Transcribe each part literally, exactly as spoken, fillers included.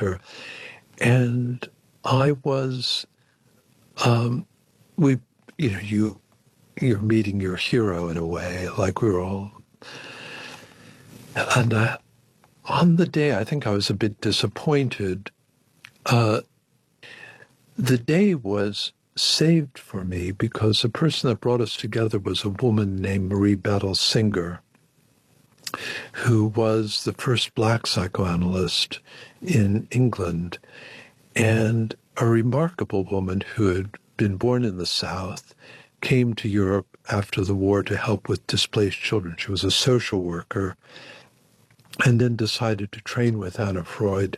her. And I was, um, we, you know, you, you're meeting your hero in a way, like we were all. And I, on the day, I think I was a bit disappointed. Uh, the day was saved for me because the person that brought us together was a woman named Marie Battle Singer, who was the first Black psychoanalyst in England, and a remarkable woman who had been born in the South, came to Europe after the war to help with displaced children. She was a social worker, and then decided to train with Anna Freud.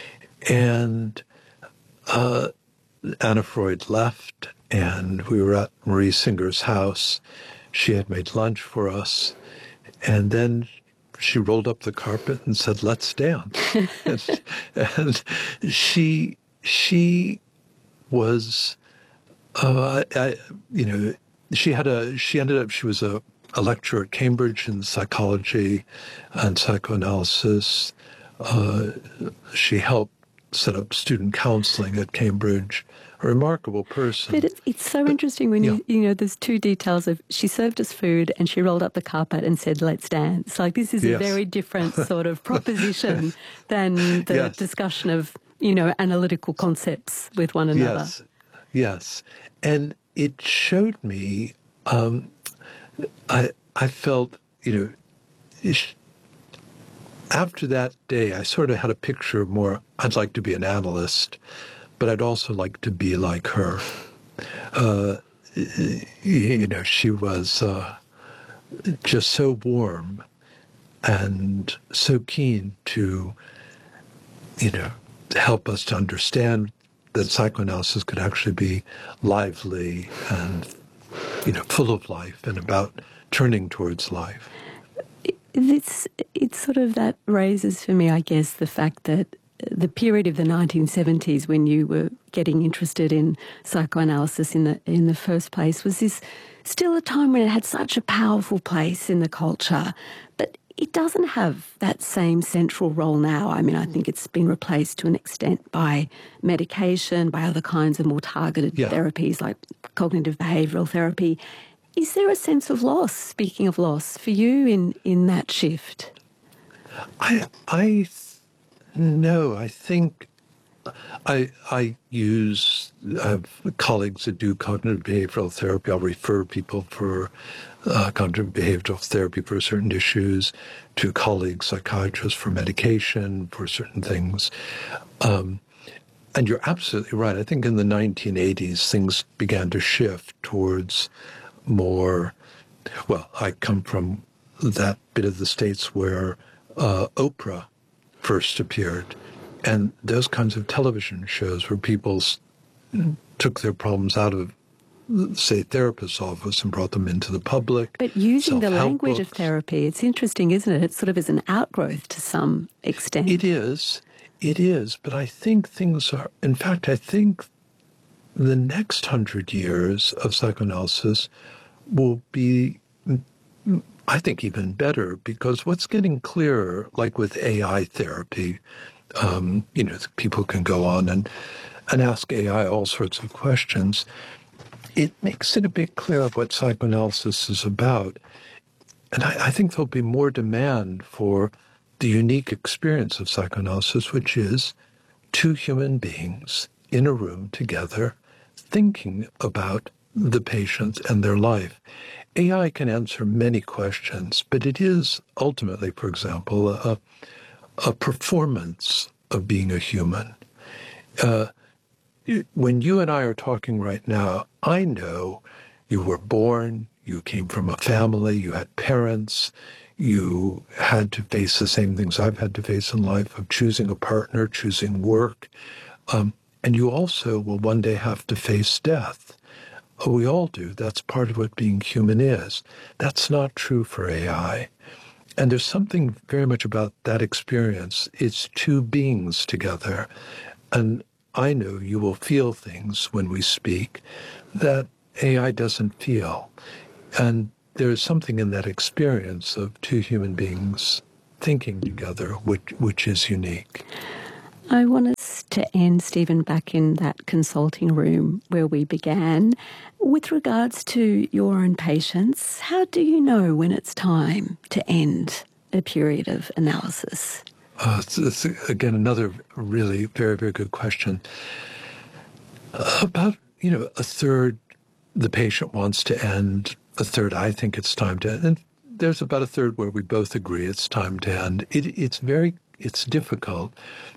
And uh, Anna Freud left, and we were at Marie Singer's house. She had made lunch for us, and then she rolled up the carpet and said, "Let's dance." and, and she she was, uh, I, you know, she had a she ended up she was a, a lecturer at Cambridge in psychology and psychoanalysis. Uh, she helped set up student counseling at Cambridge. A remarkable person. But it's, it's so but, interesting when yeah. you, you know, there's two details of she served us food and she rolled up the carpet and said, "Let's dance." Like, this is yes. a very different sort of proposition than the yes. discussion of, you know, analytical concepts with one another. Yes, yes. And it showed me, um, I, I felt, you know, ish, after that day, I sort of had a picture of more, I'd like to be an analyst, but I'd also like to be like her. Uh, you know, she was uh, just so warm and so keen to, you know, help us to understand that psychoanalysis could actually be lively and, you know, full of life and about turning towards life. It's, it's sort of, that raises for me, I guess, the fact that the period of the nineteen seventies when you were getting interested in psychoanalysis in the in the first place was this still a time when it had such a powerful place in the culture, but it doesn't have that same central role now. I mean, I think it's been replaced to an extent by medication, by other kinds of more targeted yeah. therapies like cognitive behavioural therapy. Is there a sense of loss, speaking of loss, for you in, in that shift? I I no, I think I I use I have colleagues that do cognitive behavioral therapy. I'll refer people for uh, cognitive behavioral therapy for certain issues to colleagues, psychiatrists for medication for certain things. Um, and you're absolutely right. I think in the nineteen eighties, things began to shift towards more, well, I come from that bit of the States where uh, Oprah first appeared, and those kinds of television shows where people s- took their problems out of, say, therapist's office and brought them into the public. But using the language books. of therapy, it's interesting, isn't it? It sort of is an outgrowth to some extent. It is. It is. But I think things are, in fact, I think the next hundred years of psychoanalysis will be, I think, even better, because what's getting clearer, like with A I therapy, um, you know, people can go on and, and ask A I all sorts of questions. It makes it a bit clearer what psychoanalysis is about. And I, I think there'll be more demand for the unique experience of psychoanalysis, which is two human beings in a room together thinking about the patient and their life. A I can answer many questions, but it is ultimately, for example, a, a performance of being a human. Uh, when you and I are talking right now, I know you were born, you came from a family, you had parents, you had to face the same things I've had to face in life of choosing a partner, choosing work, um, and you also will one day have to face death. We all do. That's part of what being human is. That's not true for A I. And there's something very much about that experience. It's two beings together. And I know you will feel things when we speak that A I doesn't feel. And there's something in that experience of two human beings thinking together which, which is unique. I want us to end, Stephen, back in that consulting room where we began. With regards to your own patients, how do you know when it's time to end a period of analysis? Uh, it's, it's, again, another really very, very good question. Uh, about, you know, a third the patient wants to end, a third I think it's time to end. And there's about a third where we both agree it's time to end. It, it's very, it's difficult.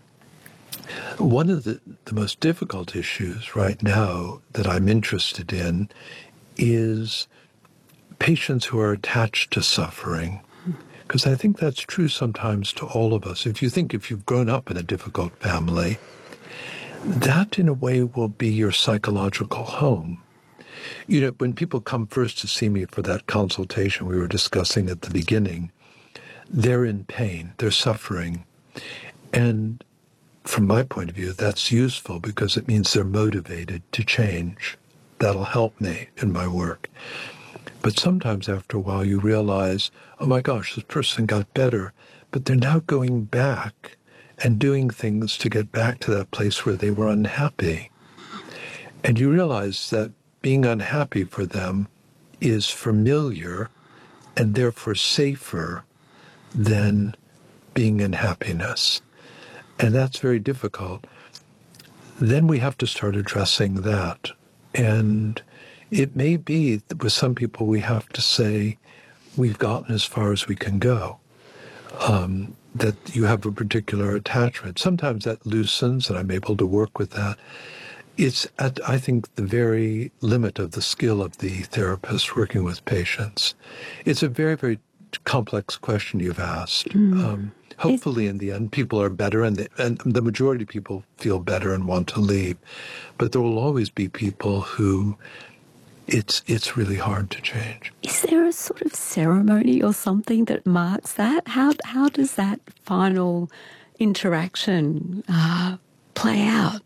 One of the, the most difficult issues right now that I'm interested in is patients who are attached to suffering. Because I think that's true sometimes to all of us. If you think if you've grown up in a difficult family, that in a way will be your psychological home. You know, when people come first to see me for that consultation we were discussing at the beginning, they're in pain, they're suffering. And from my point of view, that's useful because it means they're motivated to change. That'll help me in my work. But sometimes after a while you realize, oh my gosh, this person got better, but they're now going back and doing things to get back to that place where they were unhappy. And you realize that being unhappy for them is familiar and therefore safer than being in happiness. And that's very difficult. Then we have to start addressing that. And it may be that with some people we have to say, we've gotten as far as we can go. Um, that you have a particular attachment. Sometimes that loosens, and I'm able to work with that. It's at, I think, the very limit of the skill of the therapist working with patients. It's a very, very complex question you've asked. Mm. Um, hopefully, in the end, people are better, and the, and the majority of people feel better and want to leave. But there will always be people who it's it's really hard to change. Is there a sort of ceremony or something that marks that? How how does that final interaction uh, play out?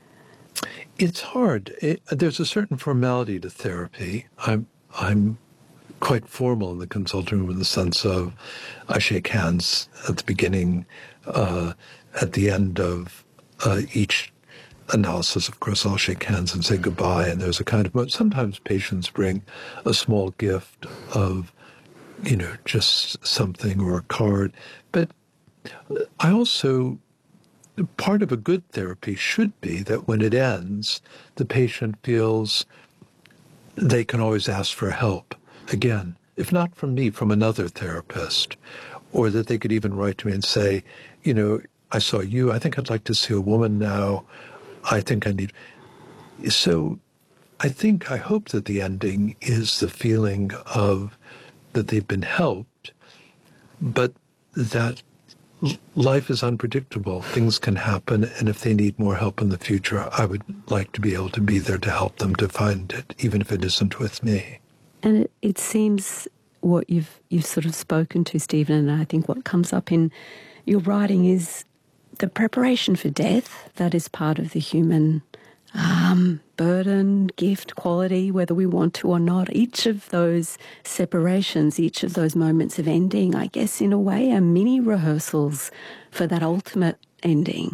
It's hard. It, there's a certain formality to therapy. I'm I'm quite formal in the consulting room in the sense of I shake hands at the beginning, uh, at the end of uh, each analysis, of course, I'll shake hands and say goodbye. And there's a kind of, sometimes patients bring a small gift of, you know, just something or a card. But I also, part of a good therapy should be that when it ends, the patient feels they can always ask for help. Again, if not from me, from another therapist, or that they could even write to me and say, you know, I saw you, I think I'd like to see a woman now. I think I need. So I think, I hope that the ending is the feeling of that they've been helped, but that life is unpredictable. Things can happen, and if they need more help in the future, I would like to be able to be there to help them to find it, even if it isn't with me. And it, it seems what you've you've sort of spoken to, Stephen, and I think what comes up in your writing is the preparation for death. That is part of the human um, burden, gift, quality, whether we want to or not. Each of those separations, each of those moments of ending, I guess in a way are mini rehearsals for that ultimate ending.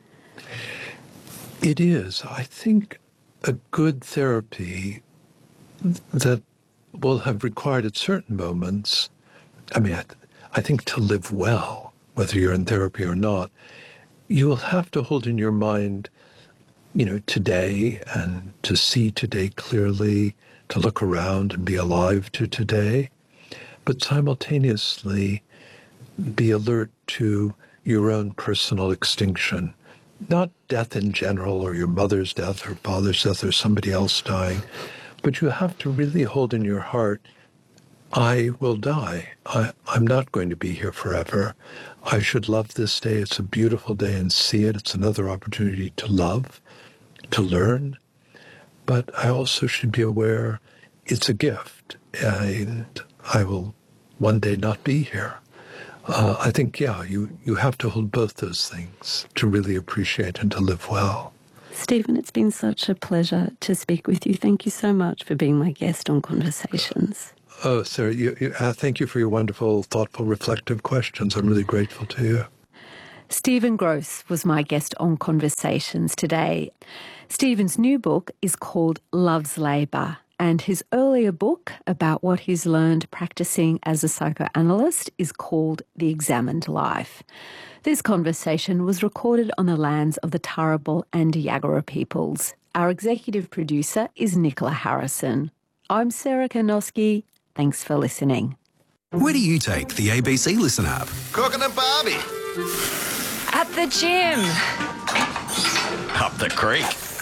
It is. I think a good therapy that will have required at certain moments, I mean, I, I think to live well, whether you're in therapy or not, you will have to hold in your mind, you know, today, and to see today clearly, to look around and be alive to today, but simultaneously be alert to your own personal extinction. Not death in general, or your mother's death or father's death or somebody else dying, but you have to really hold in your heart, I will die. I, I'm not going to be here forever. I should love this day. It's a beautiful day and see it. It's another opportunity to love, to learn. But I also should be aware it's a gift, and I will one day not be here. Uh, I think, yeah, you, you have to hold both those things to really appreciate and to live well. Stephen, it's been such a pleasure to speak with you. Thank you so much for being my guest on Conversations. Oh, Sarah, you, you, uh, thank you for your wonderful, thoughtful, reflective questions. I'm really grateful to you. Stephen Gross was my guest on Conversations today. Stephen's new book is called Love's Labour, and his earlier book about what he's learned practicing as a psychoanalyst is called The Examined Life. This conversation was recorded on the lands of the Turrbal and Yagara peoples. Our executive producer is Nicola Harrison. I'm Sarah Karnosky. Thanks for listening. Where do you take the A B C Listen app? Cooking a barbie. At the gym. Up the creek.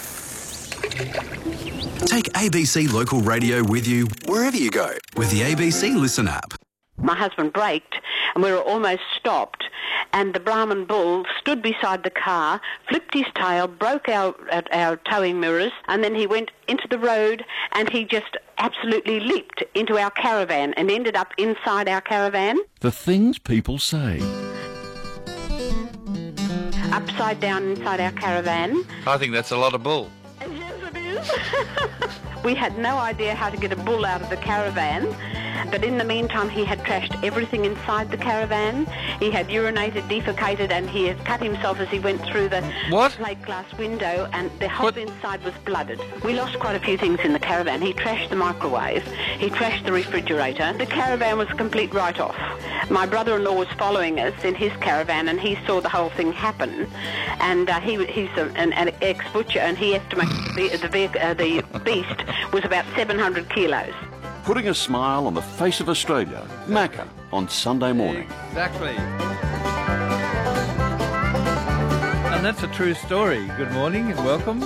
Take A B C Local Radio with you wherever you go with the A B C Listen app. My husband braked and we were almost stopped, and the Brahman bull stood beside the car, flipped his tail, broke our, our towing mirrors, and then he went into the road and he just absolutely leaped into our caravan and ended up inside our caravan. The things people say. Upside down inside our caravan. I think that's a lot of bull. Yes, it is. We had no idea how to get a bull out of the caravan, but in the meantime he had trashed everything inside the caravan. He had urinated, defecated, and he had cut himself as he went through the What? plate glass window, and the whole What? inside was blooded. We lost quite a few things in the caravan. He trashed the microwave. He trashed the refrigerator. The caravan was a complete write-off. My brother-in-law was following us in his caravan, and he saw the whole thing happen. And uh, he he's a, an, an ex-butcher, and he estimated the the, vehicle, uh, the beast was about seven hundred kilos. Putting a smile on the face of Australia. Macca on Sunday morning. Exactly. And that's a true story. Good morning and welcome.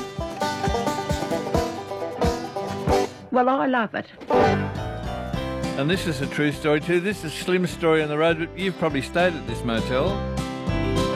Well, I love it. And this is a true story too. This is Slim's story on the road, but you've probably stayed at this motel.